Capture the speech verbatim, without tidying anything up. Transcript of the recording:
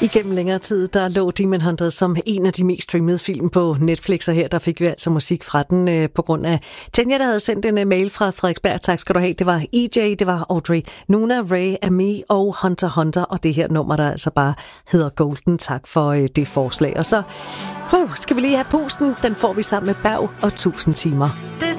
Igennem længere tid, der lå Demon Hunter som en af de mest streamede film på Netflix, og her der fik vi altså musik fra den øh, på grund af Tanja, der havde sendt en uh, mail fra Frederiksberg. Tak skal du have. Det var E J, det var Audrey, Nuna, Ray, Ami og Hunter Hunter, og det her nummer, der altså bare hedder Golden. Tak for øh, det forslag. Og så uh, skal vi lige have pusten. Den får vi sammen med Berg og tusind timer. Det